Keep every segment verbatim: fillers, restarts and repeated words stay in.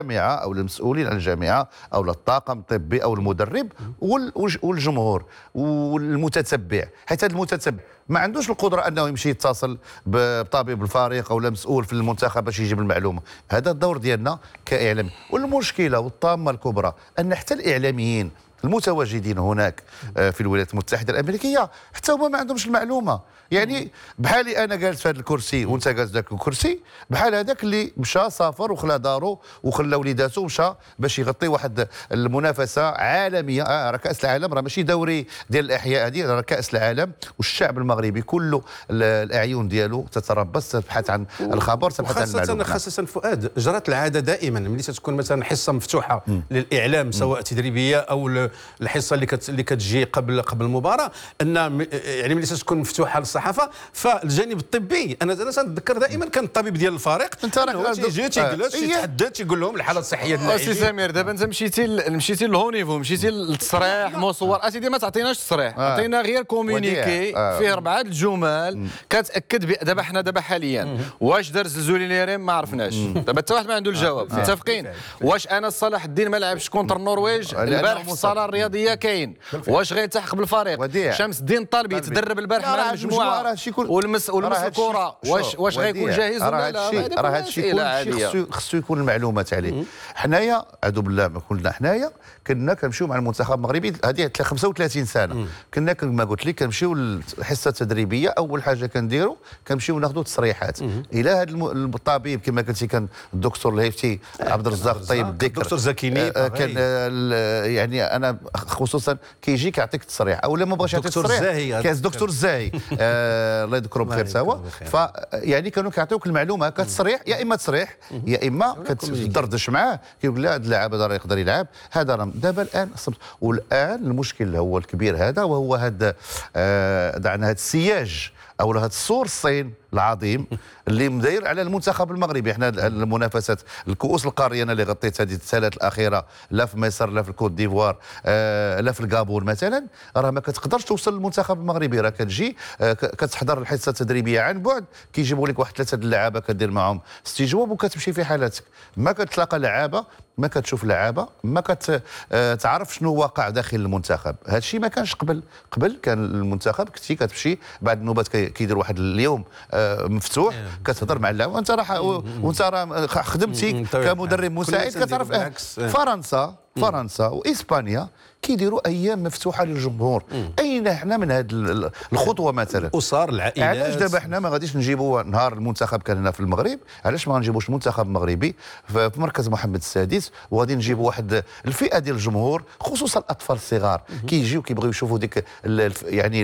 الجامعه او المسؤولين عن الجامعه او الطاقم الطبي او المدرب والجمهور والمتتبع، حيت هذا المتتبع ما عندوش القدره انه يمشي يتصل بطبيب الفريق او مسؤول في المنتخب باش يجيب المعلومه. هذا الدور ديالنا كاعلام. والمشكله والطامه الكبرى ان حتى الاعلاميين المتواجدين هناك في الولايات المتحده الامريكيه حتى هما ما عندهمش المعلومه. يعني بحالي انا جالس في هذا الكرسي وانت جالس في ذاك الكرسي، بحال هذاك اللي مشى سافر وخلى دارو وخلى وليداتو ومشى باش يغطي واحد المنافسه عالميه. آه راه كاس العالم راه ماشي دوري ديال الاحياء، هذه راه كاس العالم، والشعب المغربي كله الاعين ديالو تتربص تبحث عن الخبر، تبحث عن المعلومه. خاصه خاصه فؤاد، جرت العاده دائما ملي تكون مثلا حصه مفتوحه م. للاعلام سواء تدريبيه او الحصه اللي كت اللي كتجي قبل قبل المباراه، ان يعني ملي تكون مفتوحه للصحافه، فالجانب الطبي انا انا تنتذكر دائما كان الطبيب ديال الفريق انت راك تيجي تيجلس تيتحدث تيقول لهم الحاله الصحيه ديال اللاعبين. سي سمير دابا انت مشيتي مشيتي للهونيفو، مشيتي للتصريح مصور، اسيدي ما تعطيناش تصريح، عطينا غير كومونيكي آه. فيه اربعه الجمل كتاكد دابا حنا دابا حاليا واش دار زلزولي ليريم ما عرفناش، دابا حتى واحد ما عنده الجواب. متفقين؟ واش انا صلاح الدين ما لعبش كونتر النرويج البارح في الصاله الرياضيه كاين؟ واش غيلتحق بالفريق؟ شمس الدين الطالبي تدرب البارح مع المجموعه والمس والمس الكره، واش واش غيكون جاهز ولا لا؟ راه هذا الشيء كلشي خصو يكون المعلومات عليه. حنايا اعوذ بالله ما كنا حنايا كنا كنمشيو مع المنتخب المغربي هذه خمسة وثلاثين سنه، كنا كما قلت لك كنمشيو للحصه التدريبيه، اول حاجه كنديروا كنمشيو ناخذوا تصريحات الى هذا الطبيب كما قلتي كان الدكتور الهيفتي عبد الرزاق الطيب الذكر، الدكتور زكيني كان يعني انا خصوصا كيجي كيعطيك التصريح او لا ما بغاش يعطيك التصريح كاس دكتور الزاهي الله يذكره بخير سوا. فيعني كانوا كيعطيوك المعلومه كتصريح، يا اما تصريح يا اما كتدردش معاه كيقول لا هذا اللاعب هذا راه يقدر يلعب هذا راه. دابا الان والان المشكل هو الكبير هذا، وهو هذا دعنا هذا السياج او هذا السور الصين العظيم اللي مداير على المنتخب المغربي. احنا المنافسات الكؤوس القاريه انا اللي غطيت هذه السنوات الاخيره لا في مصر لا في الكوت ديفوار آه لا في الكابون مثلا، راه ما كتقدرش توصل للمنتخب المغربي. راه كتجي آه كتحضر الحصه التدريبيه عن بعد، كيجيبوا لك واحد ثلاثه اللعابه كدير معهم استجواب وكتمشي في حالتك، ما كتلاقى لعابه، ما كتشوف لعابه، ما كتعرف شنو واقع داخل المنتخب. هذا الشيء ما كانش قبل. قبل كان المنتخب كنتي كتمشي بعد النوبات كيدير واحد اليوم مفتوح كتهضر مع اللاعب وانت راه وانت راه خدمتي كمدرب مساعد كتعرف. فرنسا فرنسا واسبانيا كيديروا ايام مفتوحه للجمهور. اين حنا من هذه الخطوه مثلا؟ اسر العائلات. علاش دابا حنا ما غاديش نجيبوا نهار المنتخب كان هنا في المغرب، علاش ما غنجيبوش المنتخب المغربي في مركز محمد السادس وغادي نجيبوا واحد الفئه ديال الجمهور خصوصا الاطفال الصغار كيجيو كيبغيو يشوفوا ديك يعني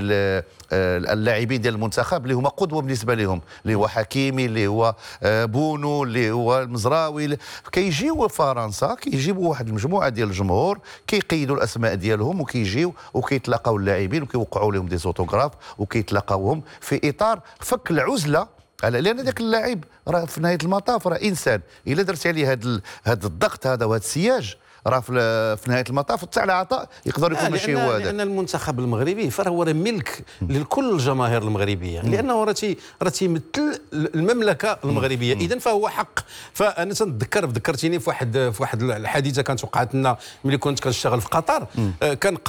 اللاعبين ديال المنتخب اللي هما قدوه بالنسبه لهم، اللي هو حكيمي اللي هو بونو اللي هو المزراوي. كيجيو فرنسا كيجيبوا واحد المجموعه ديال الجمهور كيقيدوا الاسماء ديالهم وكيجيو وكيتلاقاو اللاعبين وكيوقعوا لهم دي زوتوغراف وكيتلاقاوهم في اطار فك العزله، على لان ذاك اللاعب راه في نهايه المطاف راه انسان. الا درتي عليه هذا هذا الضغط هذا وهذا السياج راه في نهايه المطاف تاع العطاء يقدر يكون ماشي هو هذا. لان المنتخب المغربي فهو ملك لكل الجماهير المغربيه، لانه راه راه تيمثل المملكه المغربيه، اذا فهو حق. فانا تنتذكر ذكرتيني في واحد في واحد الحادثه كانت وقعت لنا ملي كنت كنشتغل في قطر. كان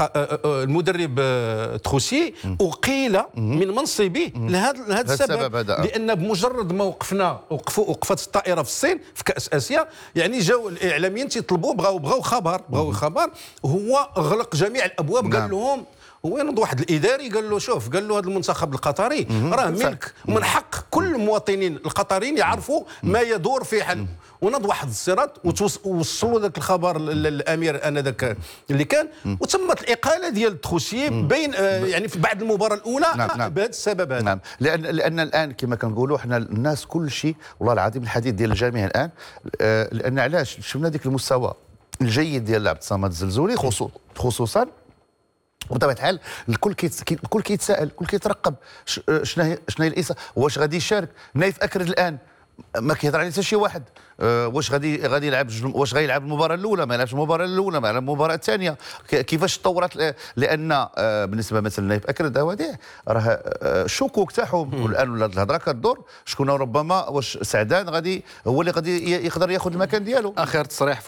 المدرب تخوسي اقيل من منصبه لهذا السبب، لان بمجرد ما وقفنا وقفوا وقفت الطائره في الصين في كاس اسيا، يعني جاوا الاعلاميين تيطلبوا بغاو بغاو خبر بغاو خبر، هو اغلق جميع الابواب. نعم. قال لهم هو ينوض واحد الاداري قال له شوف، قال له هذا المنتخب القطري راه ملك ومن حق كل المواطنين القطريين يعرفوا ما يدور في حل. ونض واحد الصراط ووصلوا ذاك الخبر للامير انذاك اللي كان، وتمت الاقاله ديال تخوسي بين آه يعني في بعد المباراه الاولى. نعم. نعم. بهذا السبب هذا. نعم. لان لان الان كما كنقولوا حنا الناس كل شيء والله العظيم الحديث ديال الجميع الان آه لان علاش شفنا ديك المستوى الجيد ديال عبد الصمد الزلزولي خصوصا. وبطبيعه الحال الكل كيت الكل كيتساءل، الكل كيترقب شنو هي شنو هي الإصابة، واش غادي يشارك. نايف اكرد الان ما كيهضر عليه حتى شي واحد. أه واش غادي غادي يلعب واش غيلعب المباراه الاولى ما يلعبش المباراه الاولى ما يلعب المباراه الثانيه كيفاش تطورت. لان أه بالنسبه مثلا لنايف اكرد هواديع راه أه الشكوك تاعهم والان الهضره كدور شكون ربما واش سعدان غادي هو اللي غادي يقدر ياخذ المكان ديالو. اخر تصريح